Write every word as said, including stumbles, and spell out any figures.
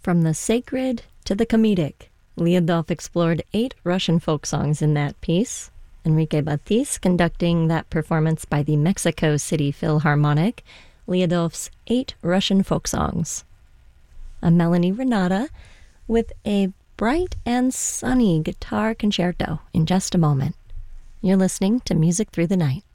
From the sacred to the comedic, Lyudov explored eight Russian folk songs in that piece. Enrique Batis conducting that performance by the Mexico City Philharmonic, Lyudov's Eight Russian Folk Songs. I'm Melanie Renata with a bright and sunny guitar concerto in just a moment. You're listening to Music Through the Night.